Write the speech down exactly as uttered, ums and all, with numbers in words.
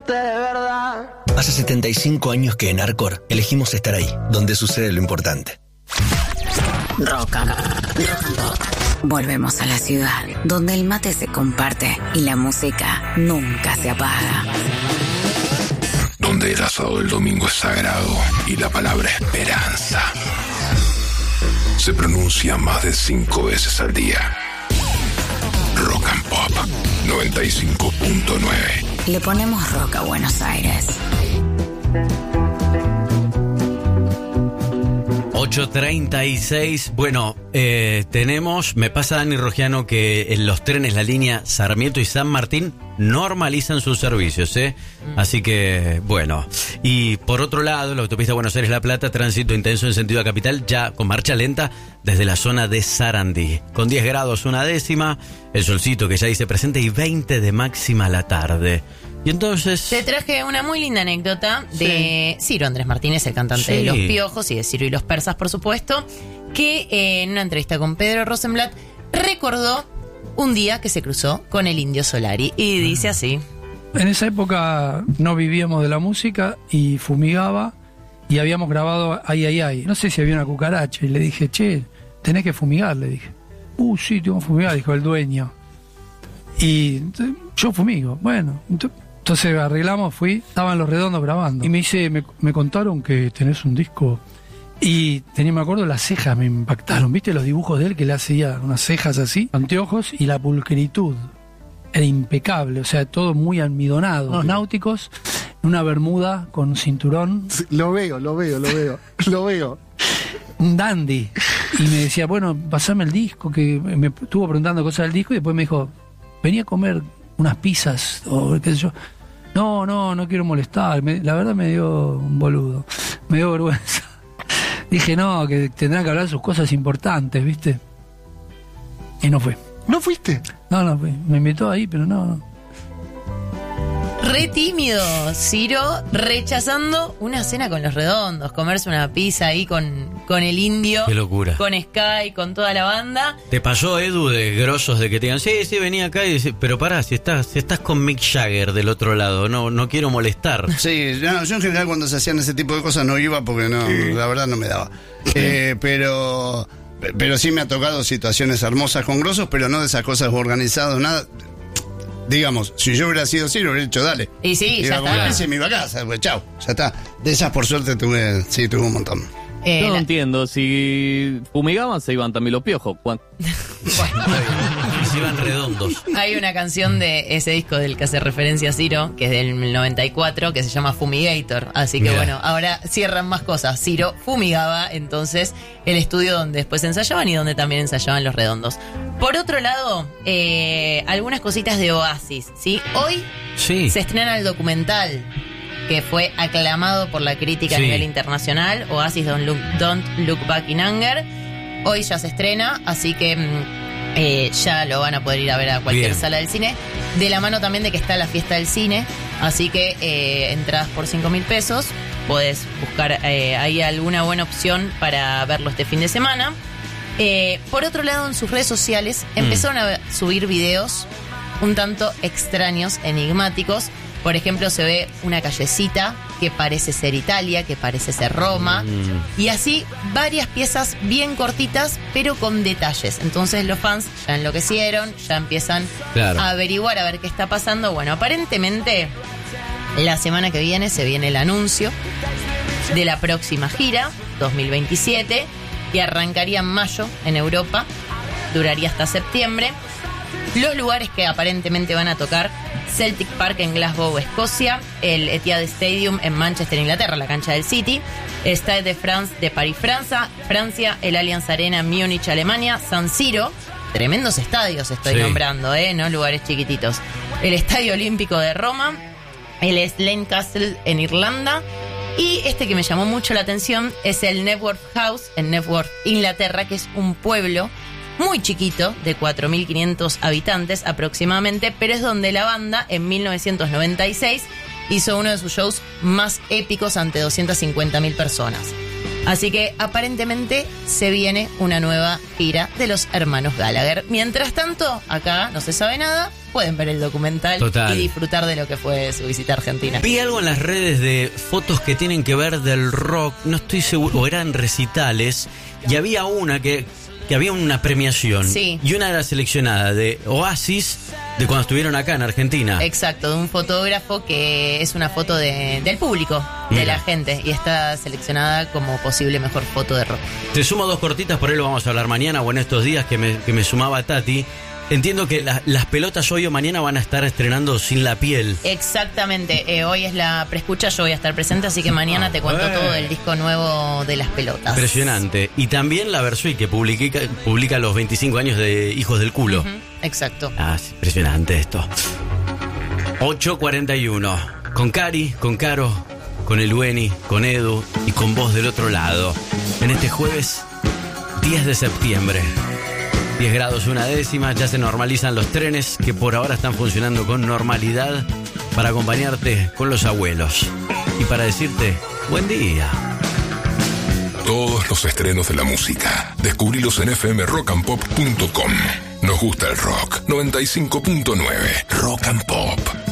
quererte de verdad. Hace setenta y cinco años que en Arcor elegimos estar ahí, donde sucede lo importante. Rock and Pop. Volvemos a la ciudad, donde el mate se comparte y la música nunca se apaga. Donde el asado del domingo es sagrado y la palabra esperanza se pronuncia más de cinco veces al día. Rock and Pop noventa y cinco punto nueve. Le ponemos rock a Buenos Aires. ocho treinta y seis. Bueno, eh, tenemos, me pasa Dani Rogiano que en los trenes la línea Sarmiento y San Martín normalizan sus servicios, ¿eh? Mm. Así que, bueno. Y por otro lado, la autopista Buenos Aires-La Plata, tránsito intenso en sentido a capital, ya con marcha lenta desde la zona de Sarandí. Con diez grados una décima, el solcito que ya dice presente y veinte de máxima a la tarde. Y entonces... Te traje una muy linda anécdota de sí. Ciro Andrés Martínez, el cantante sí. de Los Piojos y de Ciro y los Persas, por supuesto, que eh, en una entrevista con Pedro Rosenblatt recordó un día que se cruzó con el Indio Solari y dice así. En esa época no vivíamos de la música y fumigaba y habíamos grabado Ay, ay, ay. No sé si había una cucaracha y le dije, che, tenés que fumigar, le dije. Uh, sí, tengo que fumigar, dijo el dueño. Y yo fumigo, bueno, entonces arreglamos, fui, estaban Los Redondos grabando y me dice, me, me contaron que tenés un disco y tenía, me acuerdo, las cejas me impactaron, ¿viste los dibujos de él que le hacía unas cejas así, anteojos y la pulcritud? Era impecable, o sea, todo muy almidonado, los náuticos, una bermuda con cinturón. Sí, lo veo, lo veo, lo veo, lo veo. Un dandy. Y me decía, bueno, pasame el disco, que me estuvo preguntando cosas del disco y después me dijo, venía a comer unas pizzas o qué sé yo. No, no, no quiero molestar. Me, la verdad me dio un boludo. Me dio vergüenza. Dije, no, que tendrán que hablar sus cosas importantes, ¿viste? Y no fue. ¿No fuiste? No, no fui. Me invitó ahí, pero no, no. Re tímido, Ciro, rechazando una cena con Los Redondos, comerse una pizza ahí con, con el Indio. Qué locura. Con Sky, con toda la banda. ¿Te pasó, Edu, de grosos de que te digan, sí, sí, venía acá y dice, pero pará, si estás, si estás con Mick Jagger del otro lado, no, no quiero molestar? Sí, yo, yo en general cuando se hacían ese tipo de cosas no iba porque no, sí. la verdad no me daba. Eh, pero, pero sí me ha tocado situaciones hermosas con grosos, pero no de esas cosas organizadas, nada. Digamos, si yo hubiera sido Ciro, hubiera dicho, dale. Y sí, iba ya está. Y me iba a casa, pues chao, ya está. De esas, por suerte, tuve, sí, tuve un montón. Eh, Yo no la... entiendo, si fumigaban se iban también los piojos. Bueno, se iban redondos. Hay una canción de ese disco del que hace referencia a Ciro, que es del noventa y cuatro, que se llama Fumigator. Así que Mirá. bueno, ahora cierran más cosas. Ciro fumigaba entonces el estudio donde después ensayaban y donde también ensayaban Los Redondos. Por otro lado, eh, algunas cositas de Oasis, ¿sí? Hoy sí. se estrena el documental que fue aclamado por la crítica sí. a nivel internacional, Oasis Don't Look, Don't Look Back in Anger. Hoy ya se estrena, así que eh, ya lo van a poder ir a ver a cualquier Bien. sala del cine. De la mano también de que está la fiesta del cine, así que eh, entradas por cinco mil pesos. Podés buscar eh, ahí alguna buena opción para verlo este fin de semana. Eh, por otro lado, en sus redes sociales mm. empezaron a subir videos un tanto extraños, enigmáticos. Por ejemplo, se ve una callecita que parece ser Italia, que parece ser Roma. Mm. Y así varias piezas bien cortitas, pero con detalles. Entonces los fans ya enloquecieron, ya empiezan claro. a averiguar a ver qué está pasando. Bueno, aparentemente la semana que viene se viene el anuncio de la próxima gira, dos mil veintisiete, que arrancaría en mayo en Europa, duraría hasta septiembre. Los lugares que aparentemente van a tocar: Celtic Park en Glasgow, Escocia; el Etihad Stadium en Manchester, Inglaterra, la cancha del City; Stade de France de París, Francia; Francia, el Allianz Arena en Múnich, Alemania; San Siro, tremendos estadios estoy sí. nombrando, ¿eh? No lugares chiquititos; el Estadio Olímpico de Roma; el Slane Castle en Irlanda; y este que me llamó mucho la atención es el Knebworth House en Knebworth, Inglaterra, que es un pueblo muy chiquito, de cuatro mil quinientos habitantes aproximadamente, pero es donde la banda en mil novecientos noventa y seis hizo uno de sus shows más épicos ante doscientas cincuenta mil personas. Así que aparentemente se viene una nueva gira de los hermanos Gallagher. Mientras tanto, acá no se sabe nada, pueden ver el documental Total. y disfrutar de lo que fue su visita a Argentina. Vi algo en las redes de fotos que tienen que ver del rock, no estoy seguro, o eran recitales, y había una que, que había una premiación. Sí. Y una era seleccionada de Oasis, de cuando estuvieron acá en Argentina. Exacto, de un fotógrafo que es una foto de, del público, de Mira. la gente, y está seleccionada como posible mejor foto de rock. Te sumo dos cortitas, por ahí lo vamos a hablar mañana o en estos días que me, que me sumaba Tati. Entiendo que la- las pelotas hoy o mañana van a estar estrenando Sin la Piel. Exactamente, eh, hoy es la preescucha, yo voy a estar presente, así que mañana te cuento bueno. todo del disco nuevo de Las Pelotas. Impresionante. Y también la Versuit que publica, publica los veinticinco años de Hijos del Culo. Ujú, exacto. Ah, es impresionante esto. ocho cuarenta y uno. Con Cari, con Caro, con el Lueni, con Edu y con vos del otro lado. En este jueves diez de septiembre. diez grados una décima, ya se normalizan los trenes que por ahora están funcionando con normalidad para acompañarte con los abuelos. Y para decirte, buen día. Todos los estrenos de la música. Descubrilos en f m rock and pop punto com. Nos gusta el rock. noventa y cinco punto nueve. Rock and Pop.